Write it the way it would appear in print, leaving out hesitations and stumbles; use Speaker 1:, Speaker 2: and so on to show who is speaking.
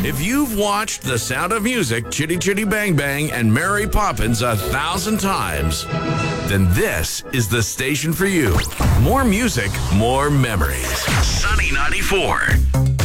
Speaker 1: If you've watched The Sound of Music, Chitty Chitty Bang Bang, and Mary Poppins 1,000 times, then this is the station for you. More music, more memories. Sunny 94.